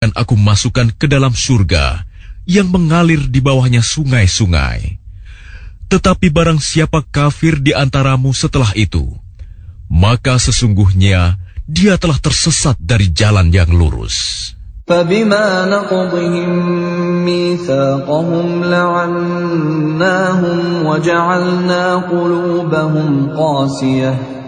akan aku masukkan ke dalam surga yang mengalir di bawahnya sungai-sungai. Tetapi barang siapa kafir di antaramu setelah itu, maka sesungguhnya dia telah tersesat dari jalan yang lurus. فَبِمَا نَقْضِهِم مِّيثَاقَهُمْ لَعَنَّاهُمْ وَجَعَلْنَا قُلُوبَهُمْ قَاسِيَةً